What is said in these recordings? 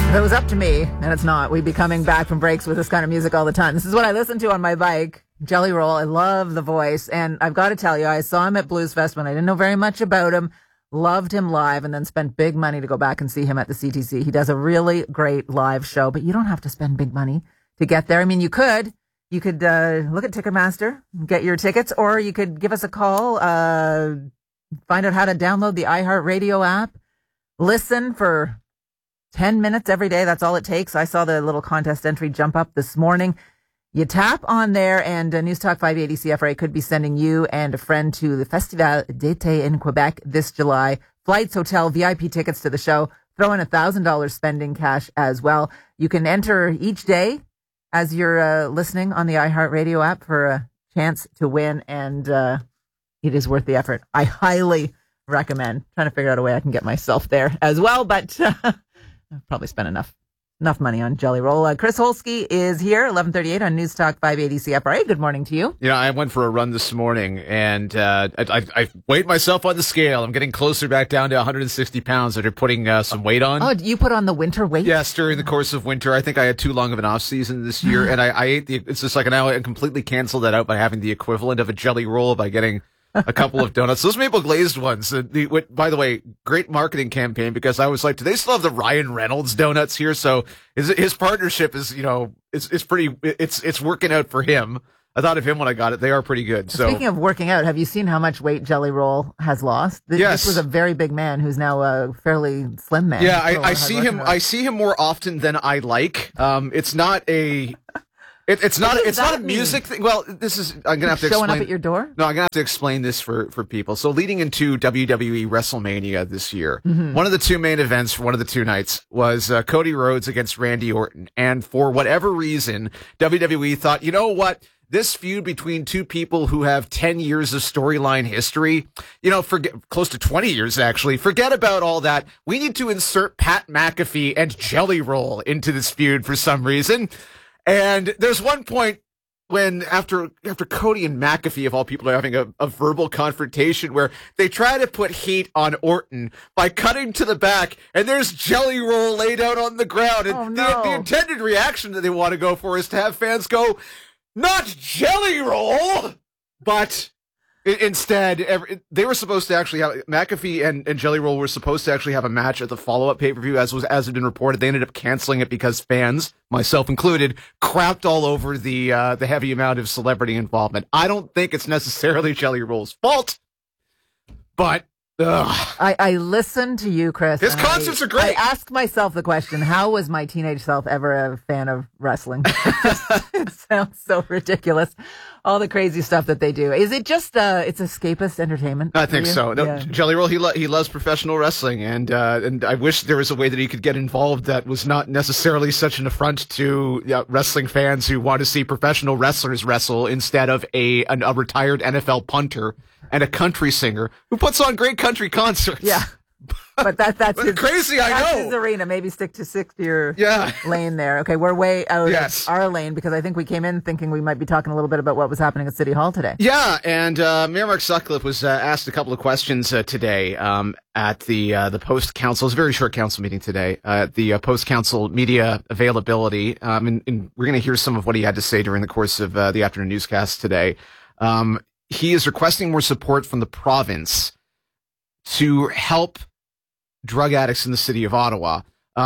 If it was up to me, and it's not, we'd be coming back from breaks with this kind of music all the time. This is what I listen to on my bike. Jelly Roll. I love the voice. And I've got to tell you, I saw him at Blues Fest when I didn't know very much about him, loved him live, and then spent big money to go back and see him at the CTC. He does a really great live show, but you don't have to spend big money to get there. I mean, you could look at Ticketmaster, get your tickets, or you could give us a call, find out how to download the iHeartRadio app, listen for 10 minutes every day. That's all it takes. I saw the little contest entry jump up this morning. You tap on there, and News Talk 580 CFRA could be sending you and a friend to the Festival d'été in Quebec this July. Flights, hotel, VIP tickets to the show. Throw in $1,000 spending cash as well. You can enter each day as you're listening on the iHeartRadio app for a chance to win, and it is worth the effort. I highly recommend. Trying to figure out a way I can get myself there as well, but I've probably spent enough money on Jelly Roll. Chris Holsky is here, 11:38 on News Talk 580 CFRA. Good morning to you. Yeah, I went for a run this morning, and I weighed myself on the scale. I'm getting closer back down to 160 pounds after putting some weight on. Oh, you put on the winter weight? Yes, during the course of winter. I think I had too long of an off season this year, and I ate it's just like now I completely canceled that out by having the equivalent of a Jelly Roll by getting a couple of donuts. Those maple glazed ones. By the way, great marketing campaign, because I was like, do they still have the Ryan Reynolds donuts here? So his partnership is, it's working out for him. I thought of him when I got it. They are pretty good. So speaking of working out, have you seen how much weight Jelly Roll has lost? Yes. This was a very big man who's now a fairly slim man. Yeah, I see him. I see him more often than I like. It's not a. It's not a music thing. Well, I'm gonna have to showing explain. Up at your door. No, I'm gonna have to explain this for people. So leading into WWE WrestleMania this year, one of the two main events for one of the two nights was Cody Rhodes against Randy Orton, and for whatever reason, WWE thought, you know what? This feud between two people who have 10 years of storyline history, forget close to 20 years actually. Forget about all that. We need to insert Pat McAfee and Jelly Roll into this feud for some reason. And there's one point when after Cody and McAfee, of all people, are having a verbal confrontation where they try to put heat on Orton by cutting to the back, and there's Jelly Roll laid out on the ground. And the intended reaction that they want to go for is to have fans go, not Jelly Roll, but instead, they were supposed to actually have McAfee and Jelly Roll were supposed to actually have a match at the follow-up pay-per-view, as had been reported. They ended up canceling it because fans, myself included, crapped all over the heavy amount of celebrity involvement. I don't think it's necessarily Jelly Roll's fault, but I listen to you, Chris. His concerts are great. I ask myself the question: how was my teenage self ever a fan of wrestling? It sounds so ridiculous. All the crazy stuff that they do. Is it just it's escapist entertainment? I think so. No, yeah. Jelly Roll, he loves professional wrestling, and I wish there was a way that he could get involved that was not necessarily such an affront to wrestling fans who want to see professional wrestlers wrestle instead of a retired NFL punter and a country singer who puts on great country concerts. Yeah. But that's his, crazy. I that's know. his arena. Maybe stick to your lane there. Okay, we're way out of our lane because I think we came in thinking we might be talking a little bit about what was happening at City Hall today. Yeah, and Mayor Mark Sutcliffe was asked a couple of questions today at the post council. It was a very short council meeting today. The post council media availability, and we're going to hear some of what he had to say during the course of the afternoon newscast today. He is requesting more support from the province to help drug addicts in the city of Ottawa.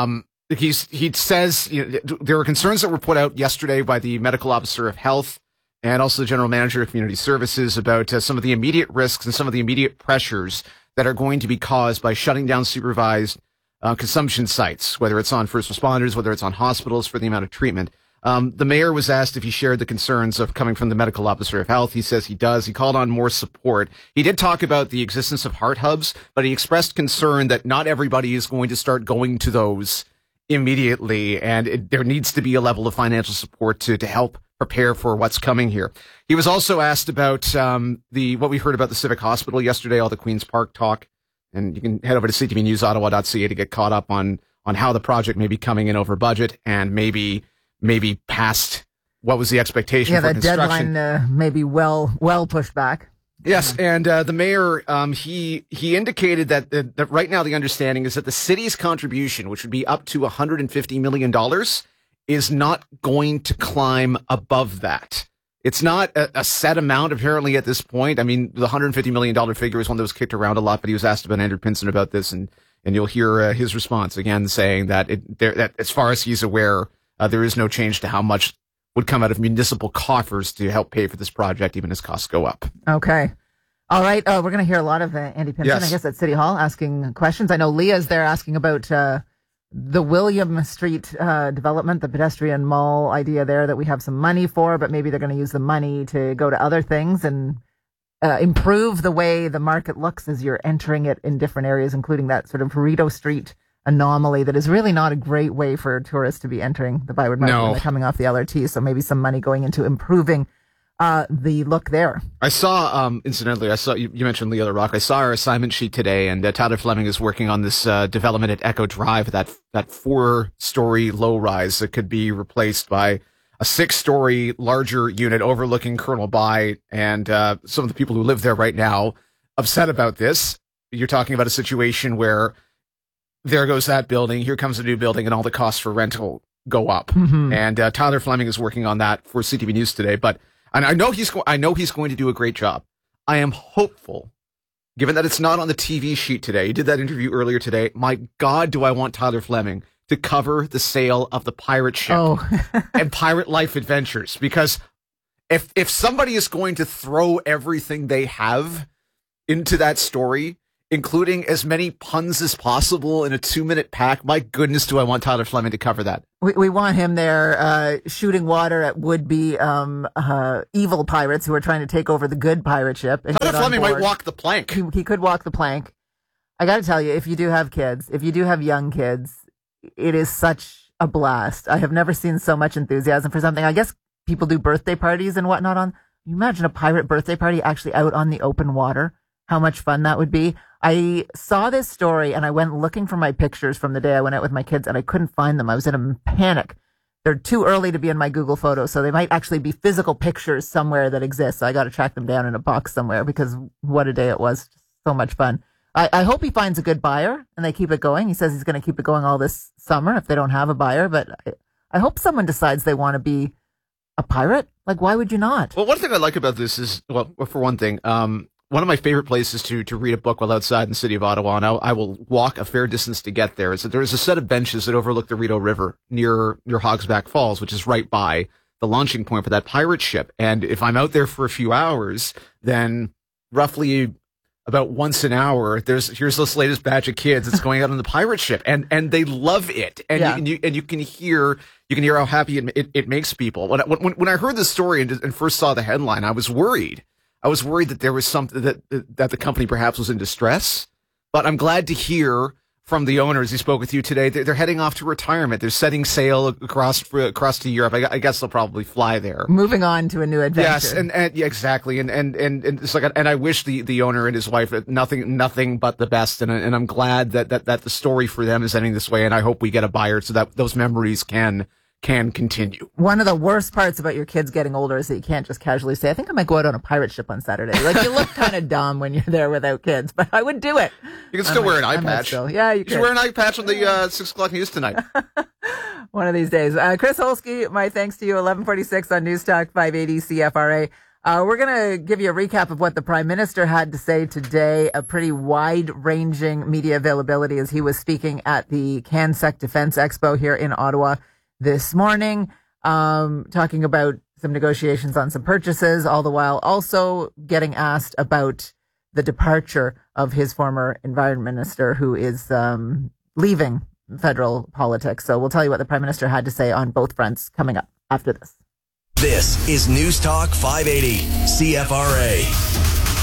He says there were concerns that were put out yesterday by the medical officer of health and also the general manager of community services about some of the immediate risks and some of the immediate pressures that are going to be caused by shutting down supervised consumption sites, whether it's on first responders, whether it's on hospitals for the amount of treatment. The mayor was asked if he shared the concerns of coming from the medical officer of health. He says he does. He called on more support. He did talk about the existence of heart hubs, but he expressed concern that not everybody is going to start going to those immediately, and there needs to be a level of financial support to help prepare for what's coming here. He was also asked about what we heard about the Civic Hospital yesterday, all the Queen's Park talk, and you can head over to ctvnewsottawa.ca to get caught up on how the project may be coming in over budget and maybe past what was the expectation for construction. Yeah, the deadline may be well pushed back. Yes, and the mayor, he indicated that right now the understanding is that the city's contribution, which would be up to $150 million, is not going to climb above that. It's not a set amount, apparently, at this point. I mean, the $150 million figure is one that was kicked around a lot, but he was asked about Andrew Pinson about this, and you'll hear his response again, saying that that as far as he's aware, there is no change to how much would come out of municipal coffers to help pay for this project, even as costs go up. Okay. All right. We're going to hear a lot of Andy Pinson, Yes. I guess, at City Hall asking questions. I know Leah's there asking about the William Street development, the pedestrian mall idea there that we have some money for, but maybe they're going to use the money to go to other things and improve the way the market looks as you're entering it in different areas, including that sort of Rideau Street anomaly that is really not a great way for tourists to be entering the Byward Market when they're coming off the LRT. So maybe some money going into improving the look there. I saw, Incidentally, you mentioned Leah LaRocque. I saw our assignment sheet today, and Tyler Fleming is working on this development at Echo Drive, that 4-story low rise that could be replaced by a 6-story larger unit overlooking Colonel By, and some of the people who live there right now upset about this. You're talking about a situation where there goes that building, here comes a new building, and all the costs for rental go up. Mm-hmm. And Tyler Fleming is working on that for CTV News today. And I know he's going to do a great job. I am hopeful, given that it's not on the TV sheet today. He did that interview earlier today. My God, do I want Tyler Fleming to cover the sale of the pirate ship and Pirate Life Adventures? Because if somebody is going to throw everything they have into that story, including as many puns as possible in a 2-minute pack, my goodness, do I want Tyler Fleming to cover that. We want him there shooting water at would-be evil pirates who are trying to take over the good pirate ship. And Tyler Fleming might walk the plank. He could walk the plank. I got to tell you, if you do have kids, if you do have young kids, it is such a blast. I have never seen so much enthusiasm for something. I guess people do birthday parties and whatnot on. You imagine a pirate birthday party actually out on the open water. How much fun that would be. I saw this story and I went looking for my pictures from the day I went out with my kids and I couldn't find them. I was in a panic. They're too early to be in my Google Photos, so they might actually be physical pictures somewhere that exist. So I got to track them down in a box somewhere because what a day it was. Just so much fun. I hope he finds a good buyer and they keep it going. He says he's going to keep it going all this summer if they don't have a buyer, but I hope someone decides they want to be a pirate. Like, why would you not? Well, one thing I like about this is, well, for one thing, one of my favorite places to read a book while outside in the city of Ottawa, and I will walk a fair distance to get there, is that there's a set of benches that overlook the Rideau River near Hogsback Falls, which is right by the launching point for that pirate ship. And if I'm out there for a few hours, then roughly about once an hour, here's this latest batch of kids that's going out on the pirate ship, and they love it. And you can hear how happy it makes people. When I heard this story and first saw the headline, I was worried. I was worried that there was something that the company perhaps was in distress, but I'm glad to hear from the owners who spoke with you today. They're heading off to retirement. They're setting sail across to Europe. I guess they'll probably fly there. Moving on to a new adventure. Yes, and yeah, exactly. And it's like, and I wish the owner and his wife nothing but the best. And I'm glad that the story for them is ending this way. And I hope we get a buyer so that those memories can continue. One of the worst parts about your kids getting older is that you can't just casually say, I think I might go out on a pirate ship on Saturday. Like, you look kind of dumb when you're there without kids, but I would do it. You can still wear an eye patch. Yeah, you should wear an eye patch on the 6 o'clock news tonight. One of these days. Chris Holsky, my thanks to you. 1146 on News Talk 580 CFRA. We're going to give you a recap of what the Prime Minister had to say today, a pretty wide-ranging media availability as he was speaking at the CanSec Defense Expo here in Ottawa this morning, talking about some negotiations on some purchases, all the while also getting asked about the departure of his former environment minister who is leaving federal politics. So we'll tell you what the Prime Minister had to say on both fronts coming up after this. This is News Talk 580 CFRA.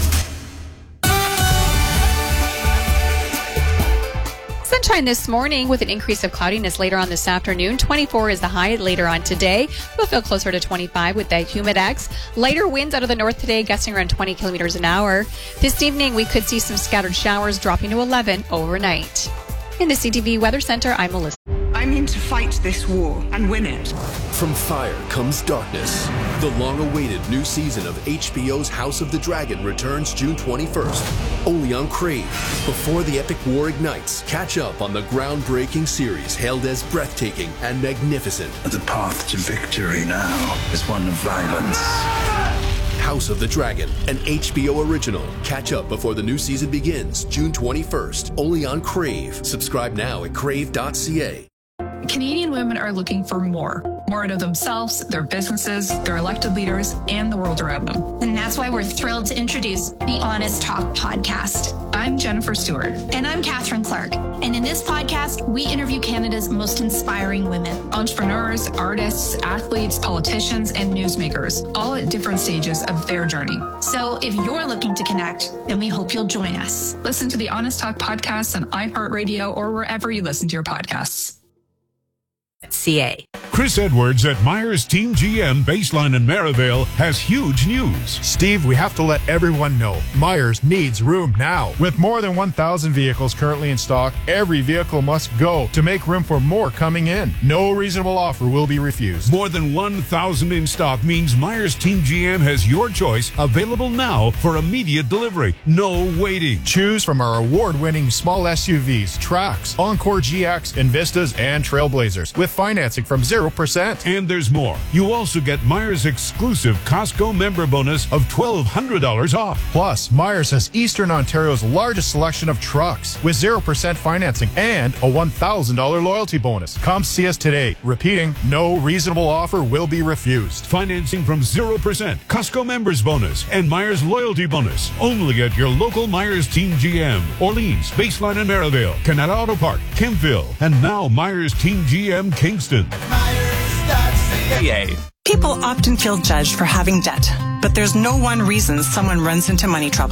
Sunshine this morning with an increase of cloudiness later on this afternoon. 24 is the high later on today. We'll feel closer to 25 with that humidex. Lighter winds out of the north today, gusting around 20 kilometers an hour. This evening, we could see some scattered showers dropping to 11 overnight. In the CTV Weather Center, I'm Melissa. I mean to fight this war and win it. From fire comes darkness. The long-awaited new season of HBO's House of the Dragon returns June 21st, only on Crave. Before the epic war ignites, catch up on the groundbreaking series hailed as breathtaking and magnificent. The path to victory now is one of violence. House of the Dragon, an HBO original. Catch up before the new season begins, June 21st, only on Crave. Subscribe now at crave.ca. Canadian women are looking for more out of themselves, their businesses, their elected leaders, and the world around them. And that's why we're thrilled to introduce the Honest Talk podcast. I'm Jennifer Stewart. And I'm Catherine Clark. And in this podcast, we interview Canada's most inspiring women. Entrepreneurs, artists, athletes, politicians, and newsmakers, all at different stages of their journey. So if you're looking to connect, then we hope you'll join us. Listen to the Honest Talk podcast on iHeartRadio or wherever you listen to your podcasts. CA. Chris Edwards at Myers Team GM Baseline in Maryvale has huge news. Steve, we have to let everyone know Myers needs room now. With more than 1,000 vehicles currently in stock, every vehicle must go to make room for more coming in. No reasonable offer will be refused. More than 1,000 in stock means Myers Team GM has your choice available now for immediate delivery. No waiting. Choose from our award-winning small SUVs, Trax, Encore GX, Invistas, and Trailblazers with financing from 0%. And there's more. You also get Myers' exclusive Costco member bonus of $1,200 off. Plus, Myers has Eastern Ontario's largest selection of trucks with 0% financing and a $1,000 loyalty bonus. Come see us today. Repeating, no reasonable offer will be refused. Financing from 0%, Costco members bonus, and Myers loyalty bonus. Only at your local Myers Team GM, Orleans, Baseline and Maryvale, Canada Auto Park, Kempville, and now Myers Team GM Kingston. People often feel judged for having debt, but there's no one reason someone runs into money trouble.